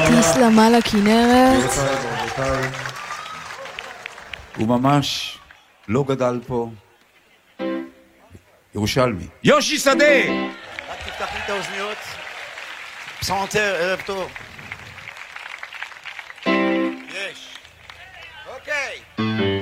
תסלמה לכנרת. הוא ממש לא גדל פה. ירושלמי. יושי שדה! רק תפתח לי את האוזניות. פסנתר, ערב טוב. יש. אוקיי.